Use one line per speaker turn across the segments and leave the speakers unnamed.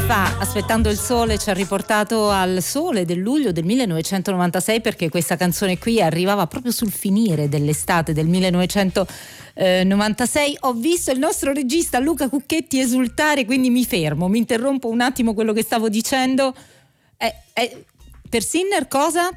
Neffa, Aspettando il sole, ci ha riportato al sole del luglio del 1996, perché questa canzone qui arrivava proprio sul finire dell'estate del 1996. Ho visto il nostro regista Luca Cucchetti esultare, quindi mi fermo, mi interrompo un attimo quello che stavo dicendo. Per Sinner cosa?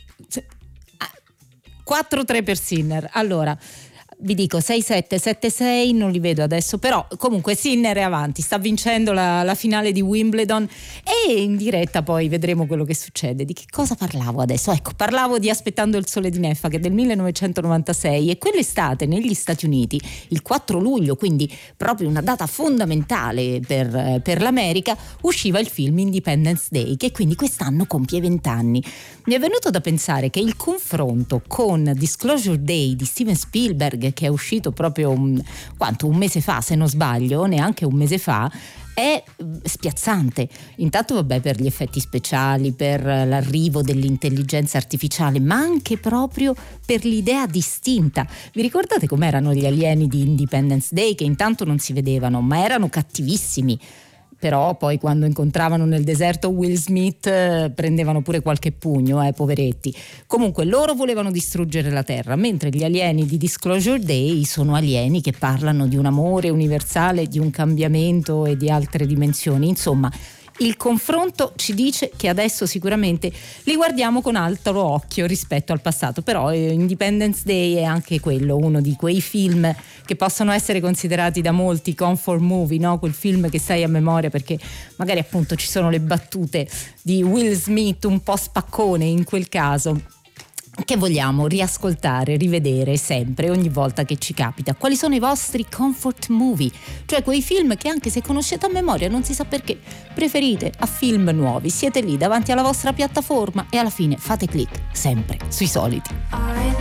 4-3 per Sinner. Allora vi dico 6-7, 7-6, non li vedo adesso, però comunque Sinner è avanti, sta vincendo la finale di Wimbledon, e in diretta poi vedremo quello che succede. Di che cosa parlavo adesso? Ecco, parlavo di Aspettando il sole di Neffa, che è del 1996, e quell'estate negli Stati Uniti, il 4 luglio, quindi proprio una data fondamentale per l'America, usciva il film Independence Day, che quindi quest'anno compie 20 anni. Mi è venuto da pensare che il confronto con Disclosure Day di Steven Spielberg, che è uscito proprio un mese fa, se non sbaglio, neanche un mese fa, è spiazzante. Intanto vabbè, per gli effetti speciali, per l'arrivo dell'intelligenza artificiale, ma anche proprio per l'idea distinta. Vi ricordate com'erano gli alieni di Independence Day, che intanto non si vedevano ma erano cattivissimi? Però poi quando incontravano nel deserto Will Smith prendevano pure qualche pugno, poveretti. Comunque loro volevano distruggere la Terra, mentre gli alieni di Disclosure Day sono alieni che parlano di un amore universale, di un cambiamento e di altre dimensioni. Insomma, il confronto ci dice che adesso sicuramente li guardiamo con altro occhio rispetto al passato, però Independence Day è anche quello, uno di quei film che possono essere considerati da molti comfort movie, no? Quel film che sai a memoria perché magari appunto ci sono le battute di Will Smith un po' spaccone in quel caso, che vogliamo riascoltare, rivedere sempre, ogni volta che ci capita. Quali sono i vostri comfort movie? Cioè quei film che anche se conoscete a memoria, non si sa perché, preferite a film nuovi. Siete lì davanti alla vostra piattaforma e alla fine fate click sempre sui soliti.